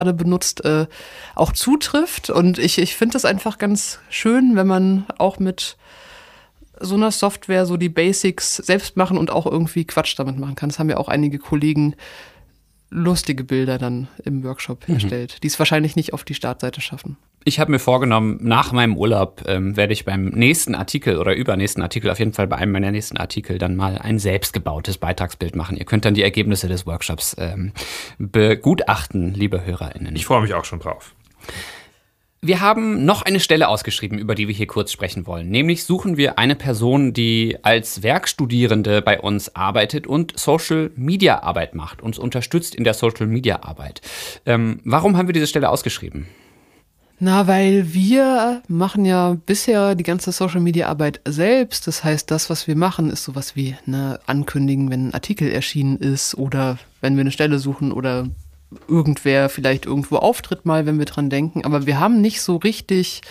gerade benutzt, auch zutrifft. Und ich finde das einfach ganz schön, wenn man auch mit so einer Software so die Basics selbst machen und auch irgendwie Quatsch damit machen kann. Das haben ja auch einige Kollegen lustige Bilder dann im Workshop erstellt, die es wahrscheinlich nicht auf die Startseite schaffen. Ich habe mir vorgenommen, nach meinem Urlaub werde ich beim nächsten Artikel oder übernächsten Artikel, auf jeden Fall bei einem meiner nächsten Artikel, dann mal ein selbstgebautes Beitragsbild machen. Ihr könnt dann die Ergebnisse des Workshops begutachten, liebe HörerInnen. Ich freue mich auch schon drauf. Wir haben noch eine Stelle ausgeschrieben, über die wir hier kurz sprechen wollen. Nämlich suchen wir eine Person, die als Werkstudierende bei uns arbeitet und Social-Media-Arbeit macht, uns unterstützt in der Social-Media-Arbeit. Warum haben wir diese Stelle ausgeschrieben? Na, weil wir machen ja bisher die ganze Social-Media-Arbeit selbst. Das heißt, das, was wir machen, ist sowas wie ankündigen, wenn ein Artikel erschienen ist oder wenn wir eine Stelle suchen oder irgendwer vielleicht irgendwo auftritt mal, wenn wir dran denken. Aber wir haben nicht so richtig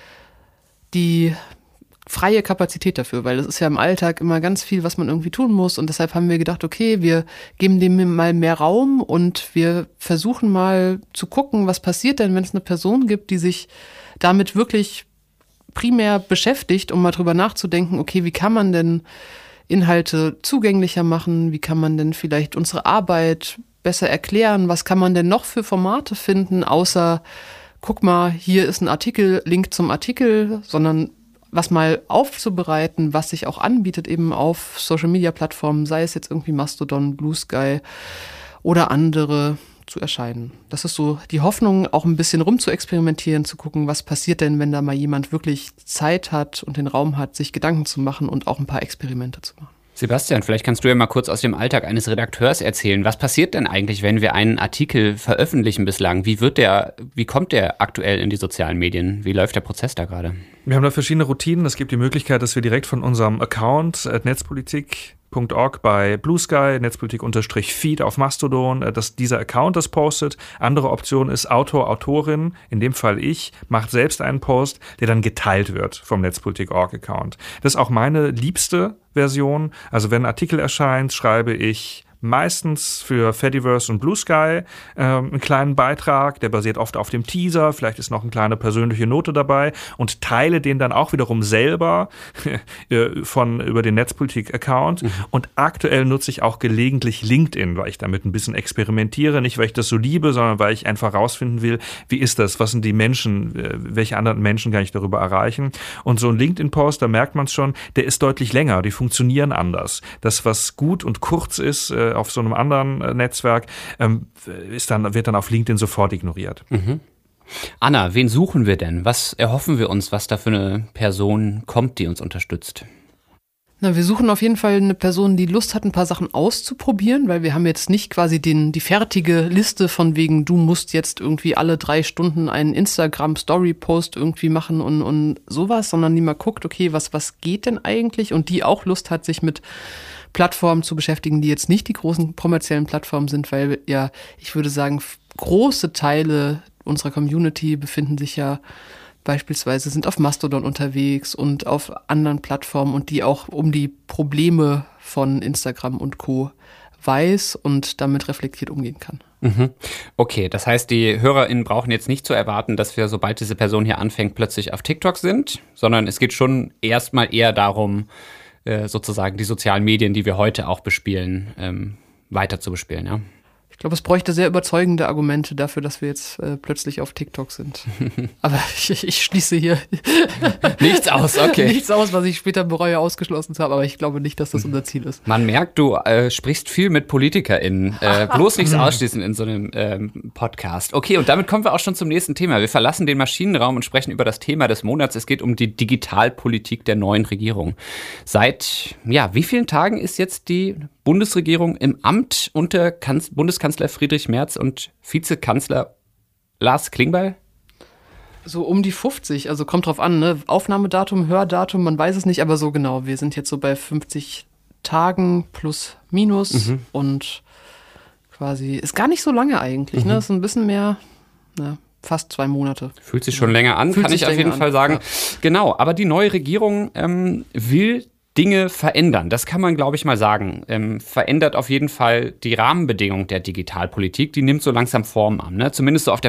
die freie Kapazität dafür, weil es ist ja im Alltag immer ganz viel, was man irgendwie tun muss. Und deshalb haben wir gedacht, okay, wir geben dem mal mehr Raum und wir versuchen mal zu gucken, was passiert denn, wenn es eine Person gibt, die sich damit wirklich primär beschäftigt, um mal drüber nachzudenken, okay, wie kann man denn Inhalte zugänglicher machen? Wie kann man denn vielleicht unsere Arbeit besser erklären? Was kann man denn noch für Formate finden, außer, guck mal, hier ist ein Artikel, Link zum Artikel, sondern was mal aufzubereiten, was sich auch anbietet eben auf Social-Media-Plattformen, sei es jetzt irgendwie Mastodon, Blue Sky oder andere, zu erscheinen. Das ist so die Hoffnung, auch ein bisschen rumzuexperimentieren, zu gucken, was passiert denn, wenn da mal jemand wirklich Zeit hat und den Raum hat, sich Gedanken zu machen und auch ein paar Experimente zu machen. Sebastian, vielleicht kannst du ja mal kurz aus dem Alltag eines Redakteurs erzählen. Was passiert denn eigentlich, wenn wir einen Artikel veröffentlichen bislang? Wie kommt der aktuell in die sozialen Medien? Wie läuft der Prozess da gerade? Wir haben da verschiedene Routinen. Es gibt die Möglichkeit, dass wir direkt von unserem Account @netzpolitik.org bei Blue Sky, Netzpolitik-Feed auf Mastodon, dass dieser Account das postet. Andere Option ist Autor, Autorin, in dem Fall ich, macht selbst einen Post, der dann geteilt wird vom Netzpolitik.org-Account. Das ist auch meine liebste Version. Also wenn ein Artikel erscheint, schreibe ich meistens für Fediverse und Blue Sky einen kleinen Beitrag, der basiert oft auf dem Teaser, vielleicht ist noch eine kleine persönliche Note dabei und teile den dann auch wiederum selber über den Netzpolitik-Account. Und aktuell nutze ich auch gelegentlich LinkedIn, weil ich damit ein bisschen experimentiere, nicht weil ich das so liebe, sondern weil ich einfach rausfinden will, wie ist das, was sind die Menschen, welche anderen Menschen kann ich darüber erreichen. Und so ein LinkedIn-Post, da merkt man es schon, der ist deutlich länger, die funktionieren anders. Das, was gut und kurz ist, auf so einem anderen Netzwerk, wird dann auf LinkedIn sofort ignoriert. Mhm. Anna, wen suchen wir denn? Was erhoffen wir uns, was da für eine Person kommt, die uns unterstützt? Na, wir suchen auf jeden Fall eine Person, die Lust hat, ein paar Sachen auszuprobieren, weil wir haben jetzt nicht quasi die fertige Liste von wegen, du musst jetzt irgendwie alle 3 Stunden einen Instagram-Story-Post irgendwie machen und sowas, sondern die mal guckt, okay, was geht denn eigentlich? Und die auch Lust hat, sich mit Plattformen zu beschäftigen, die jetzt nicht die großen kommerziellen Plattformen sind, weil ja, ich würde sagen, große Teile unserer Community befinden sich ja beispielsweise, sind auf Mastodon unterwegs und auf anderen Plattformen und die auch um die Probleme von Instagram und Co. weiß und damit reflektiert umgehen kann. Mhm. Okay, das heißt, die HörerInnen brauchen jetzt nicht zu erwarten, dass wir, sobald diese Person hier anfängt, plötzlich auf TikTok sind, sondern es geht schon erstmal eher darum, sozusagen die sozialen Medien, die wir heute auch bespielen, weiter zu bespielen, ja? Ich glaube, es bräuchte sehr überzeugende Argumente dafür, dass wir jetzt plötzlich auf TikTok sind. Aber ich schließe hier nichts aus, okay. Nichts aus, was ich später bereue, ausgeschlossen zu haben. Aber ich glaube nicht, dass das unser Ziel ist. Man merkt, du sprichst viel mit PolitikerInnen. Bloß nichts ausschließen in so einem Podcast. Okay, und damit kommen wir auch schon zum nächsten Thema. Wir verlassen den Maschinenraum und sprechen über das Thema des Monats. Es geht um die Digitalpolitik der neuen Regierung. Seit, wie vielen Tagen ist jetzt die Bundesregierung im Amt unter Bundeskanzler Friedrich Merz und Vizekanzler Lars Klingbeil? So um die 50, also kommt drauf an, ne? Aufnahmedatum, Hördatum, man weiß es nicht, aber so genau. Wir sind jetzt so bei 50 Tagen plus minus und quasi, ist gar nicht so lange eigentlich, ne? Ist ein bisschen mehr, fast 2 Monate. Fühlt sich schon länger an, kann ich auf jeden Fall sagen. Ja. Genau, aber die neue Regierung will Dinge verändern. Das kann man, glaube ich, mal sagen. Verändert auf jeden Fall die Rahmenbedingungen der Digitalpolitik. Die nimmt so langsam Form an. Ne? Zumindest so auf der